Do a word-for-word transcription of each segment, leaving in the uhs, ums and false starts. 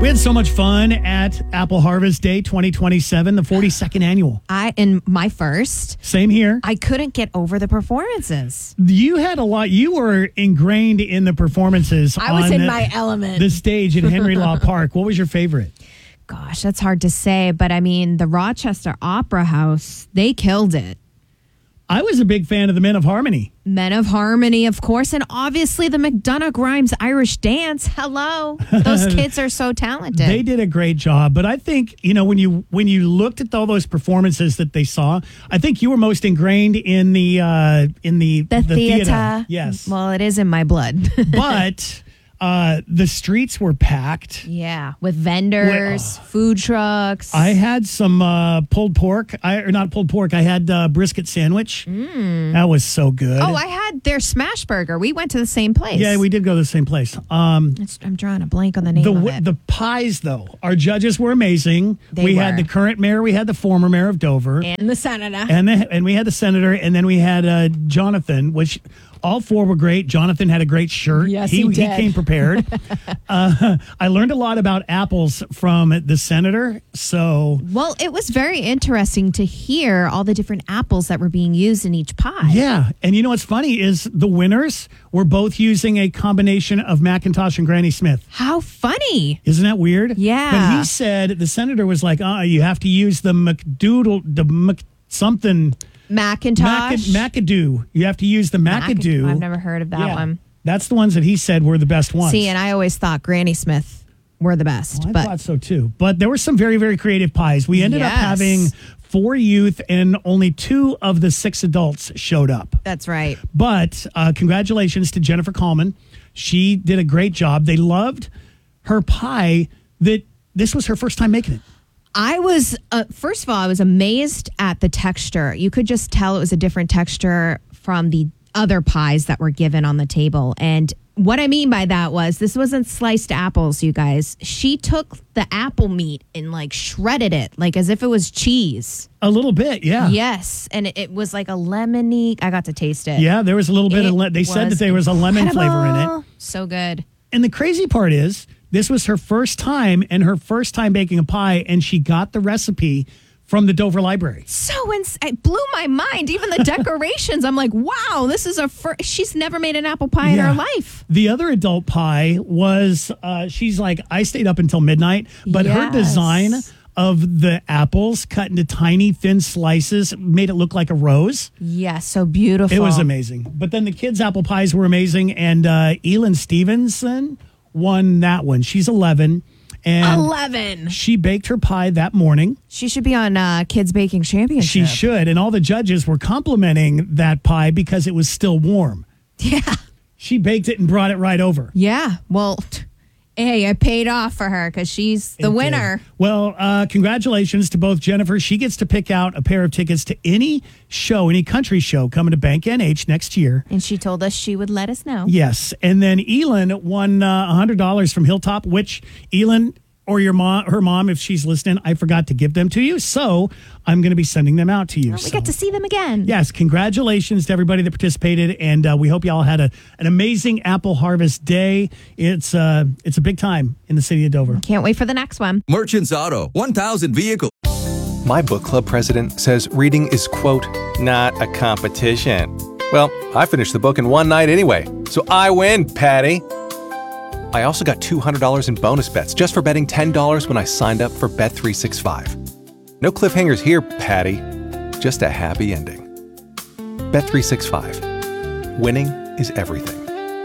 We had so much fun at Apple Harvest Day twenty twenty-seven, the forty-second annual. I in my first. Same here. I couldn't get over the performances. You had a lot. You were ingrained in the performances. I was on in the, my element. The stage at Henry Law Park. What was your favorite? Gosh, that's hard to say, but I mean, the Rochester Opera House, they killed it. I was a big fan of the Men of Harmony. Men of Harmony, of course, and obviously the McDonough Grimes Irish Dance. Hello. Those kids are so talented. They did a great job, but I think, you know, when you when you looked at all those performances that they saw, I think you were most ingrained in the uh, in the the, the theater. theater. Yes. Well, it is in my blood. But uh, the streets were packed. Yeah, with vendors, well, food trucks. I had some uh, pulled pork, I, or not pulled pork. I had uh, brisket sandwich. Mm. That was so good. Oh, I had their smash burger. We went to the same place. Yeah, we did go to the same place. Um, it's, I'm drawing a blank on the name the, of it. The pies, though, our judges were amazing. They we were. had the current mayor, we had the former mayor of Dover, and the senator, and the, and we had the senator, and then we had uh, Jonathan, which. All four were great. Jonathan had a great shirt. Yes, he, he did. he came prepared. uh, I learned a lot about apples from the senator. So, well, it was very interesting to hear all the different apples that were being used in each pie. Yeah, and you know what's funny is the winners were both using a combination of Macintosh and Granny Smith. How funny! Isn't that weird? Yeah. But he said the senator was like, "Uh, you have to use the McDoodle, the Mc something." Macintosh? Mac- McAdoo. You have to use the McAdoo. Mac- I've never heard of that yeah. one. That's the ones that he said were the best ones. See, and I always thought Granny Smith were the best. Well, I but thought so too. But there were some very, very creative pies. We ended yes. up having four youth and only two of the six adults showed up. That's right. But uh, congratulations to Jennifer Coleman. She did a great job. They loved her pie that this was her first time making it. I was, uh, first of all, I was amazed at the texture. You could just tell it was a different texture from the other pies that were given on the table. And what I mean by that was this wasn't sliced apples, you guys. She took the apple meat and like shredded it, like as if it was cheese. A little bit, yeah. Yes. And it, it was like a lemony. I got to taste it. Yeah, there was a little bit it of, le- they said that there was a lemon incredible. flavor in it. So good. And the crazy part is, this was her first time and her first time baking a pie, and she got the recipe from the Dover Library. So ins- it blew my mind. Even the decorations, I'm like, wow, this is a first. She's never made an apple pie Yeah. in her life. The other adult pie was, uh, she's like, I stayed up until midnight, but her Yes. design of the apples cut into tiny, thin slices made it look like a rose. Yeah, so beautiful. It was amazing. But then the kids' apple pies were amazing, and uh, Elin Stevenson won that one. She's eleven. And eleven. She baked her pie that morning. She should be on uh, Kids Baking Championship. She should. And all the judges were complimenting that pie because it was still warm. Yeah. She baked it and brought it right over. Yeah. Well, hey, I paid off for her because she's the It winner. did. Well, uh, congratulations to both Jennifer. She gets to pick out a pair of tickets to any show, any country show coming to Bank N H next year. And she told us she would let us know. Yes. And then Elin won uh, one hundred dollars from Hilltop, which Elin or your mom, her mom, if she's listening, I forgot to give them to you. So I'm going to be sending them out to you. Well, we so. get to see them again. Yes, congratulations to everybody that participated, and uh, we hope y'all had a, an amazing Apple Harvest Day. It's uh, it's a big time in the city of Dover. Can't wait for the next one. Merchants Auto, one thousand vehicles. My book club president says reading is, quote, not a competition. Well, I finished the book in one night anyway, so I win, Patty. I also got two hundred dollars in bonus bets just for betting ten dollars when I signed up for Bet three sixty-five. No cliffhangers here, Patty. Just a happy ending. Bet three sixty-five. Winning is everything.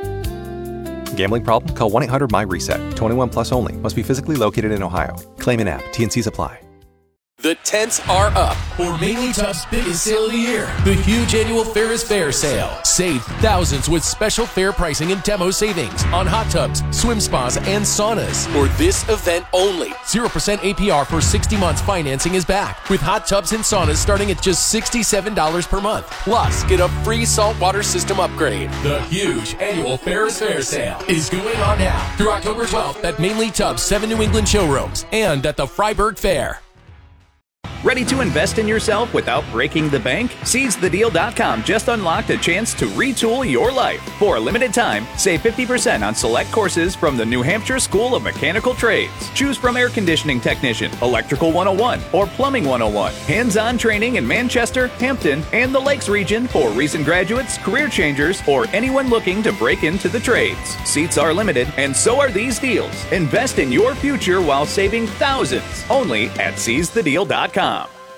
Gambling problem? Call one eight hundred M Y reset. twenty-one plus only. Must be physically located in Ohio. Claim in app. T N Cs apply. The tents are up for Mainly Tub's biggest sale of the year, the huge annual Ferris Fair sale. Save thousands with special fair pricing and demo savings on hot tubs, swim spas, and saunas. For this event only, zero percent A P R for sixty months financing is back, with hot tubs and saunas starting at just sixty-seven dollars per month. Plus, get a free saltwater system upgrade. The huge annual Ferris Fair sale is going on now through October twelfth at Mainly Tub's seven New England showrooms and at the Freiburg Fair. Ready to invest in yourself without breaking the bank? Seeds the deal dot com just unlocked a chance to retool your life. For a limited time, save fifty percent on select courses from the New Hampshire School of Mechanical Trades. Choose from air conditioning technician, electrical one oh one, or plumbing one oh one. Hands-on training in Manchester, Hampton, and the Lakes region for recent graduates, career changers, or anyone looking to break into the trades. Seats are limited, and so are these deals. Invest in your future while saving thousands, only at Seize the Deal dot com.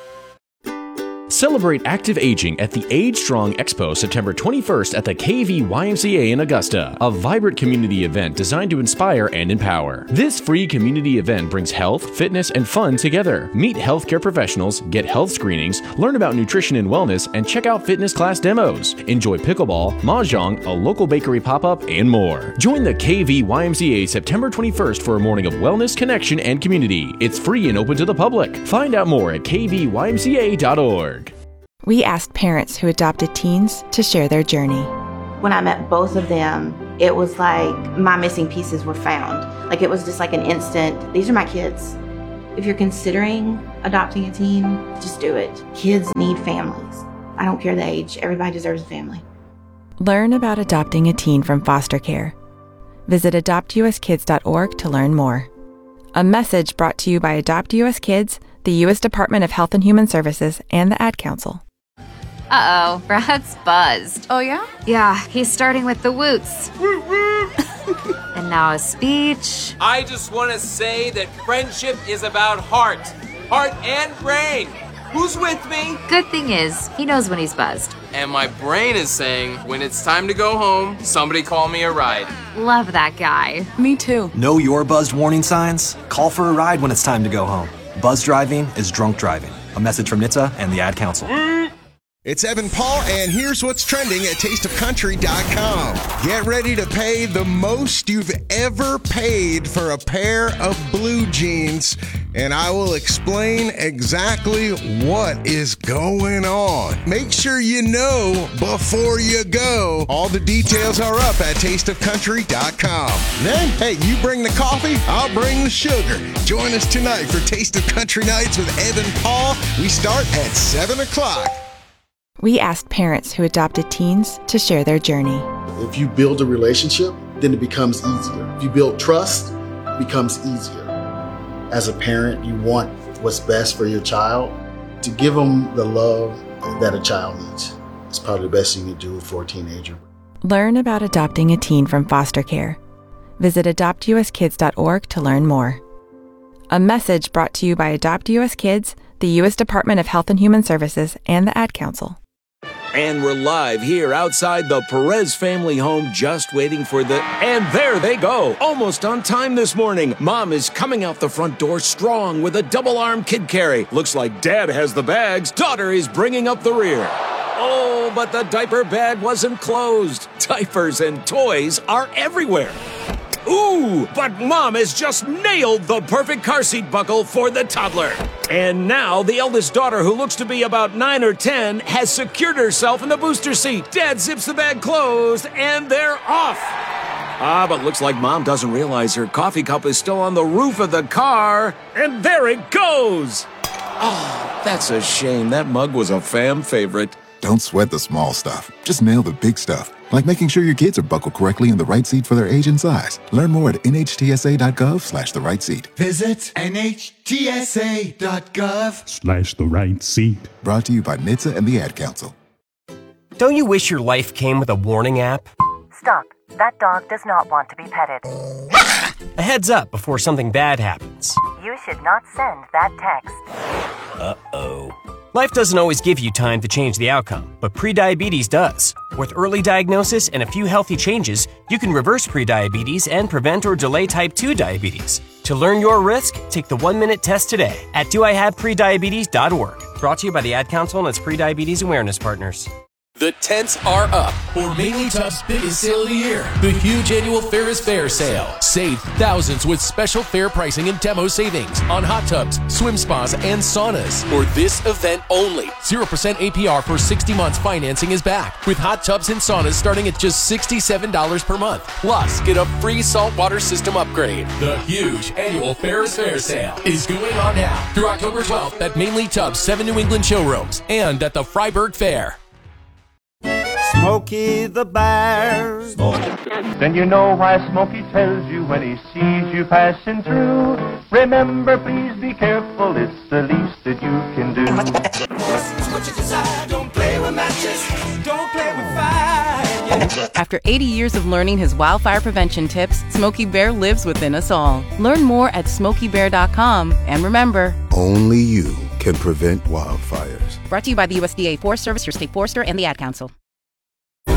Celebrate active aging at the Age Strong Expo September twenty-first at the K V Y M C A in Augusta, a vibrant community event designed to inspire and empower. This free community event brings health, fitness, and fun together. Meet healthcare professionals, get health screenings, learn about nutrition and wellness, and check out fitness class demos. Enjoy pickleball, mahjong, a local bakery pop-up, and more. Join the K V Y M C A September twenty-first for a morning of wellness, connection, and community. It's free and open to the public. Find out more at K V Y M C A dot org. We asked parents who adopted teens to share their journey. When I met both of them, it was like my missing pieces were found. Like it was just like an instant, these are my kids. If you're considering adopting a teen, just do it. Kids need families. I don't care the age, everybody deserves a family. Learn about adopting a teen from foster care. Visit adopt U S kids dot org to learn more. A message brought to you by Adopt U S Kids, the U S Department of Health and Human Services, and the Ad Council. Uh-oh, Brad's buzzed. Oh, yeah? Yeah, he's starting with the woots. And now a speech. I just want to say that friendship is about heart. Heart and brain. Who's with me? Good thing is, he knows when he's buzzed. And my brain is saying, when it's time to go home, somebody call me a ride. Love that guy. Me too. Know your buzzed warning signs? Call for a ride when it's time to go home. Buzz driving is drunk driving. A message from N H T S A and the Ad Council. It's Evan Paul, and here's what's trending at taste of country dot com. Get ready to pay the most you've ever paid for a pair of blue jeans, and I will explain exactly what is going on. Make sure you know before you go. All the details are up at taste of country dot com. Then, hey, you bring the coffee, I'll bring the sugar. Join us tonight for Taste of Country Nights with Evan Paul. We start at seven o'clock. We asked parents who adopted teens to share their journey. If you build a relationship, then it becomes easier. If you build trust, it becomes easier. As a parent, you want what's best for your child. To give them the love that a child needs. It's probably the best thing you can do for a teenager. Learn about adopting a teen from foster care. Visit adopt U S kids dot org to learn more. A message brought to you by Adopt U S Kids, the U S Department of Health and Human Services, and the Ad Council. And we're live here outside the Perez family home, just waiting for the... And there they go, almost on time this morning. Mom is coming out the front door strong with a double-arm kid carry. Looks like Dad has the bags. Daughter is bringing up the rear. Oh, but the diaper bag wasn't closed. Diapers and toys are everywhere. Ooh, but Mom has just nailed the perfect car seat buckle for the toddler. And now the eldest daughter, who looks to be about nine or ten, has secured herself in the booster seat. Dad zips the bag closed, and they're off. Ah, but looks like Mom doesn't realize her coffee cup is still on the roof of the car. And there it goes. Oh, that's a shame. That mug was a fam favorite. Don't sweat the small stuff. Just nail the big stuff, like making sure your kids are buckled correctly in the right seat for their age and size. Learn more at N H T S A dot gov slash the right seat. Visit N H T S A dot gov Slash the right seat. Brought to you by N H T S A and the Ad Council. Don't you wish your life came with a warning app? Stop. That dog does not want to be petted. A heads up before something bad happens. You should not send that text. Uh-oh. Life doesn't always give you time to change the outcome, but prediabetes does. With early diagnosis and a few healthy changes, you can reverse prediabetes and prevent or delay type two diabetes. To learn your risk, take the one-minute test today at do I have prediabetes dot org. Brought to you by the Ad Council and its prediabetes awareness partners. The tents are up for Mainly Tough's biggest sale of the year. The huge annual Ferris Fair sale. Save thousands with special fair pricing and demo savings on hot tubs, swim spas, and saunas. For this event only, zero percent A P R for sixty months financing is back. With hot tubs and saunas starting at just sixty-seven dollars per month. Plus, get a free saltwater system upgrade. The huge annual Ferris Fair sale is going on now through October twelfth at Mainly Tough's seven New England showrooms and at the Freiburg Fair. Smokey the Bear. Then you know why Smokey tells you when he sees you passing through. Remember, please be careful, it's the least that you can do. What you desire, don't play with matches, don't play with fire. After eighty years of learning his wildfire prevention tips, Smokey Bear lives within us all. Learn more at smokey bear dot com. And remember, only you can prevent wildfires. Brought to you by the U S D A Forest Service, your state forester, and the Ad Council.